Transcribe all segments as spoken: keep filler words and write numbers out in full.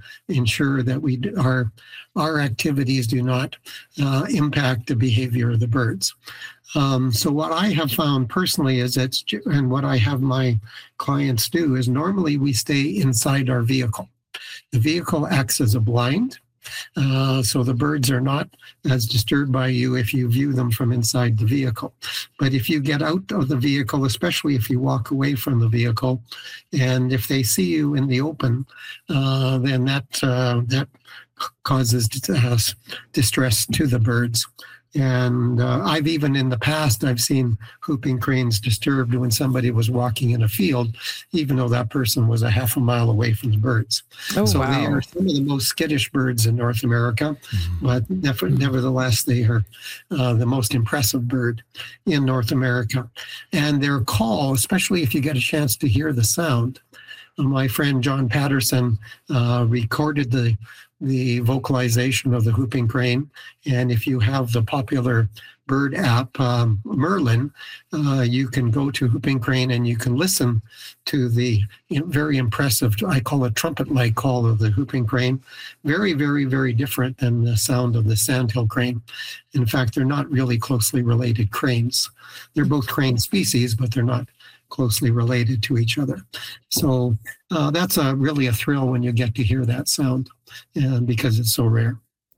ensure that we our our activities do not uh, impact the behavior of the birds. Um, so what I have found personally is that, and what I have my clients do, is normally we stay inside our vehicle. The vehicle acts as a blind. Uh, so the birds are not as disturbed by you if you view them from inside the vehicle. But if you get out of the vehicle, especially if you walk away from the vehicle, and if they see you in the open, uh, then that uh, that causes uh, distress to the birds. And uh, I've even in the past, I've seen whooping cranes disturbed when somebody was walking in a field, even though that person was a half a mile away from the birds. Oh, so wow. They are some of the most skittish birds in North America, mm-hmm. but never, nevertheless, they are uh, the most impressive bird in North America. And their call, especially if you get a chance to hear the sound, my friend John Patterson uh, recorded the the vocalization of the whooping crane. And if you have the popular bird app, um, Merlin, uh, you can go to whooping crane and you can listen to the you know, very impressive, I call it trumpet-like call of the whooping crane. Very, very, very different than the sound of the sandhill crane. In fact, they're not really closely related cranes. They're both crane species, but they're not closely related to each other. So uh, that's a, really a thrill when you get to hear that sound, and because it's so rare.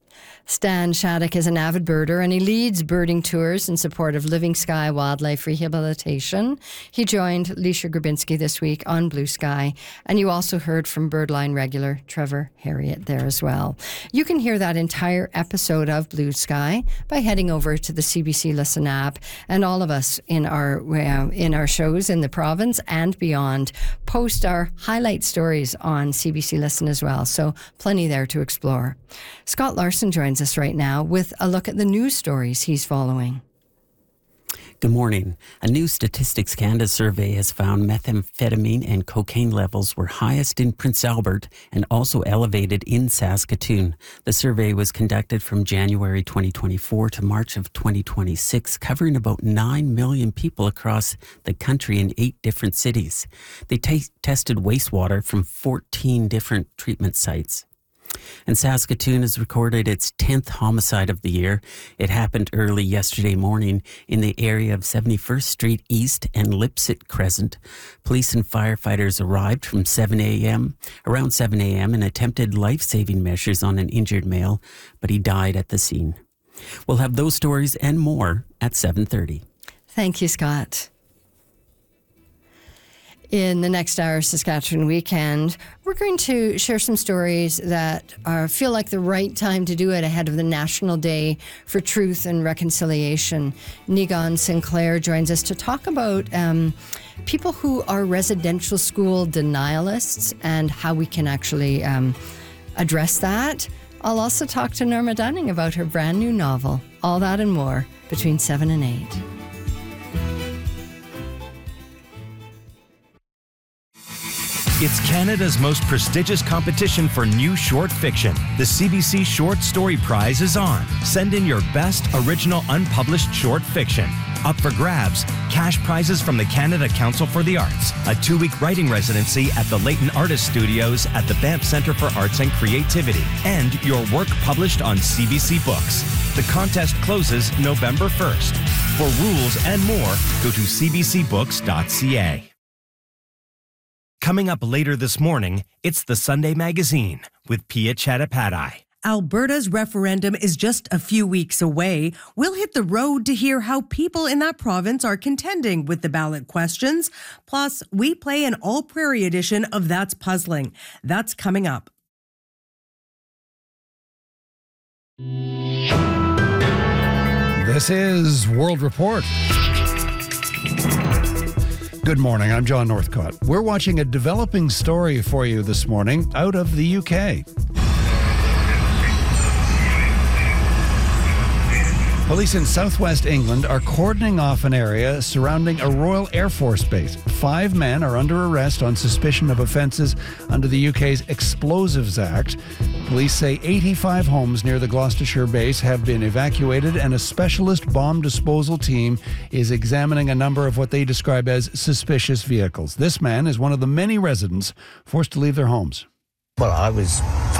Stan Shattuck is an avid birder and he leads birding tours in support of Living Sky Wildlife Rehabilitation. He joined Leisha Grabinski this week on Blue Sky, and you also heard from Birdline regular Trevor Harriott there as well. You can hear that entire episode of Blue Sky by heading over to the C B C Listen app, and all of us in our uh, in our shows in the province and beyond post our highlight stories on C B C Listen as well, so plenty there to explore. Scott Larson joins us right now with a look at the news stories he's following. Good morning. A new Statistics Canada survey has found methamphetamine and cocaine levels were highest in Prince Albert and also elevated in Saskatoon. The survey was conducted from January twenty twenty-four to March of twenty twenty-six, covering about nine million people across the country in eight different cities. They t- tested wastewater from fourteen different treatment sites. And Saskatoon has recorded its tenth homicide of the year. It happened early yesterday morning in the area of seventy-first Street East and Lipset Crescent. Police and firefighters arrived from seven a.m., around seven a.m. and attempted life-saving measures on an injured male, but he died at the scene. We'll have those stories and more at seven thirty. Thank you, Scott. In the next hour of Saskatchewan Weekend, we're going to share some stories that are, feel like the right time to do it ahead of the National Day for Truth and Reconciliation. Nigon Sinclair joins us to talk about um, people who are residential school denialists and how we can actually um, address that. I'll also talk to Norma Dunning about her brand new novel. All that and more between seven and eight. It's Canada's most prestigious competition for new short fiction. The C B C Short Story Prize is on. Send in your best original unpublished short fiction. Up for grabs, cash prizes from the Canada Council for the Arts, a two-week writing residency at the Leighton Artist Studios at the Banff Centre for Arts and Creativity, and your work published on C B C Books. The contest closes November first. For rules and more, go to c b c books dot c a. Coming up later this morning, it's the Sunday Magazine with Pia Chattopadhyay. Alberta's referendum is just a few weeks away. We'll hit the road to hear how people in that province are contending with the ballot questions. Plus, we play an all-prairie edition of That's Puzzling. That's coming up. This is World Report. Good morning, I'm John Northcott. We're watching a developing story for you this morning out of the U K. Police in southwest England are cordoning off an area surrounding a Royal Air Force base. Five men are under arrest on suspicion of offences under the U K's Explosives Act. Police say eighty-five homes near the Gloucestershire base have been evacuated, and a specialist bomb disposal team is examining a number of what they describe as suspicious vehicles. This man is one of the many residents forced to leave their homes. Well, I was